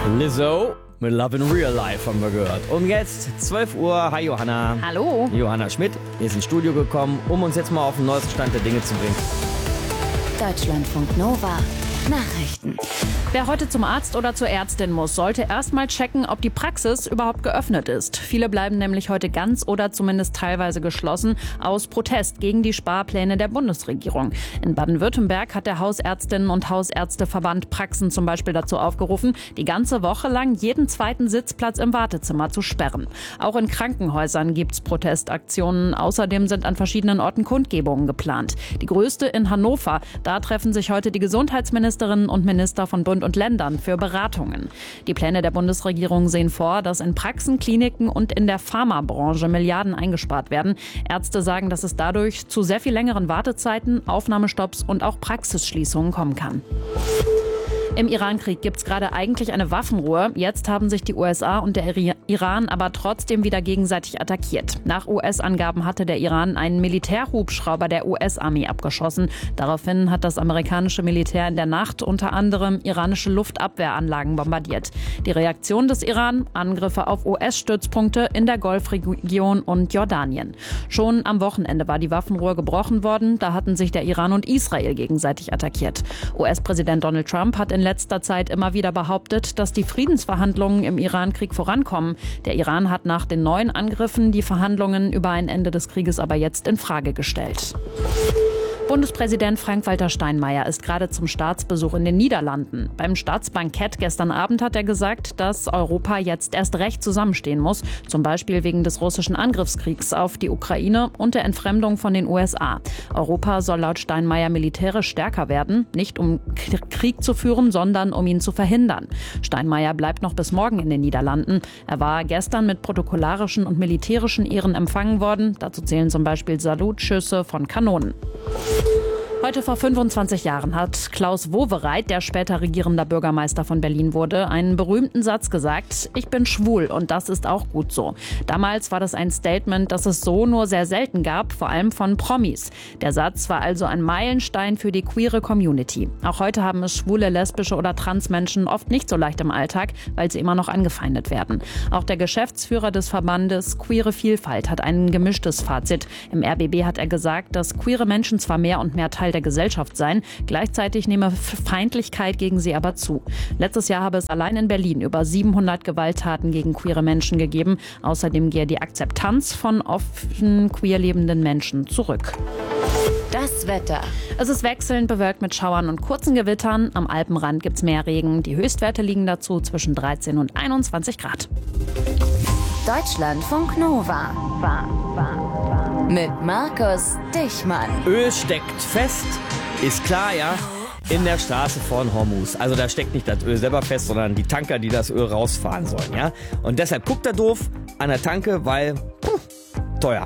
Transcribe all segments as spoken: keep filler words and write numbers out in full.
Lizzo mit Love in Real Life haben wir gehört. Und jetzt zwölf Uhr. Hi Johanna. Hallo. Johanna Schmidt ist ins Studio gekommen, um uns jetzt mal auf den neuesten Stand der Dinge zu bringen. Deutschlandfunk Nova. Nachrichten. Wer heute zum Arzt oder zur Ärztin muss, sollte erst mal checken, ob die Praxis überhaupt geöffnet ist. Viele bleiben nämlich heute ganz oder zumindest teilweise geschlossen aus Protest gegen die Sparpläne der Bundesregierung. In Baden-Württemberg hat der Hausärztinnen- und Hausärzteverband Praxen zum Beispiel dazu aufgerufen, die ganze Woche lang jeden zweiten Sitzplatz im Wartezimmer zu sperren. Auch in Krankenhäusern gibt's Protestaktionen. Außerdem sind an verschiedenen Orten Kundgebungen geplant. Die größte in Hannover. Da treffen sich heute die Gesundheitsministerinnen und Minister von Bund und Ländern für Beratungen. Die Pläne der Bundesregierung sehen vor, dass in Praxen, Kliniken und in der Pharmabranche Milliarden eingespart werden. Ärzte sagen, dass es dadurch zu sehr viel längeren Wartezeiten, Aufnahmestopps und auch Praxisschließungen kommen kann. Im Iran-Krieg gibt es gerade eigentlich eine Waffenruhe. Jetzt haben sich die U S A und der Iran aber trotzdem wieder gegenseitig attackiert. Nach U S-Angaben hatte der Iran einen Militärhubschrauber der U S-Armee abgeschossen. Daraufhin hat das amerikanische Militär in der Nacht unter anderem iranische Luftabwehranlagen bombardiert. Die Reaktion des Iran? Angriffe auf U S-Stützpunkte in der Golfregion und Jordanien. Schon am Wochenende war die Waffenruhe gebrochen worden. Da hatten sich der Iran und Israel gegenseitig attackiert. U S-Präsident Donald Trump hat in letzter Zeit immer wieder behauptet, dass die Friedensverhandlungen im Iran-Krieg vorankommen. Der Iran hat nach den neuen Angriffen die Verhandlungen über ein Ende des Krieges aber jetzt in Frage gestellt. Bundespräsident Frank-Walter Steinmeier ist gerade zum Staatsbesuch in den Niederlanden. Beim Staatsbankett gestern Abend hat er gesagt, dass Europa jetzt erst recht zusammenstehen muss, zum Beispiel wegen des russischen Angriffskriegs auf die Ukraine und der Entfremdung von den U S A. Europa soll laut Steinmeier militärisch stärker werden, nicht um Krieg zu führen, sondern um ihn zu verhindern. Steinmeier bleibt noch bis morgen in den Niederlanden. Er war gestern mit protokollarischen und militärischen Ehren empfangen worden. Dazu zählen zum Beispiel Salutschüsse von Kanonen. Heute vor fünfundzwanzig Jahren hat Klaus Wowereit, der später regierender Bürgermeister von Berlin wurde, einen berühmten Satz gesagt: Ich bin schwul und das ist auch gut so. Damals war das ein Statement, das es so nur sehr selten gab, vor allem von Promis. Der Satz war also ein Meilenstein für die queere Community. Auch heute haben es schwule, lesbische oder Transmenschen oft nicht so leicht im Alltag, weil sie immer noch angefeindet werden. Auch der Geschäftsführer des Verbandes Queere Vielfalt hat ein gemischtes Fazit. Im R B B hat er gesagt, dass queere Menschen zwar mehr und mehr Teil der Gesellschaft seien, gleichzeitig nehme Feindlichkeit gegen sie aber zu. Letztes Jahr habe es allein in Berlin über siebenhundert Gewalttaten gegen queere Menschen gegeben. Außerdem gehe die Akzeptanz von offen queer lebenden Menschen zurück. Das Wetter. Es ist wechselnd bewölkt mit Schauern und kurzen Gewittern. Am Alpenrand gibt es mehr Regen. Die Höchstwerte liegen dazu zwischen dreizehn und einundzwanzig Grad. Deutschlandfunk Nova. War, war, war. Mit Markus Dichmann. Öl steckt fest, ist klar, ja, in der Straße von Hormuz. Also da steckt nicht das Öl selber fest, sondern die Tanker, die das Öl rausfahren sollen, ja. Und deshalb guckt er doof an der Tanke, weil puh, teuer.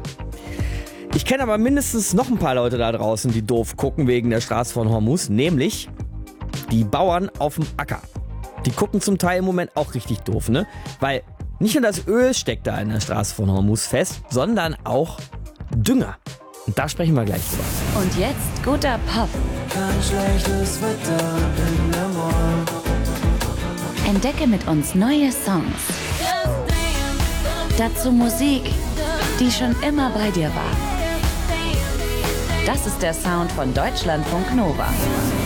Ich kenne aber mindestens noch ein paar Leute da draußen, die doof gucken wegen der Straße von Hormuz, nämlich die Bauern auf dem Acker. Die gucken zum Teil im Moment auch richtig doof, ne? Weil nicht nur das Öl steckt da in der Straße von Hormuz fest, sondern auch Dünger. Und da sprechen wir gleich drüber. Und jetzt guter Pop. Kein schlechtes Wetter in der Morgen. Entdecke mit uns neue Songs. Dazu Musik, die schon immer bei dir war. Das ist der Sound von Deutschlandfunk Nova.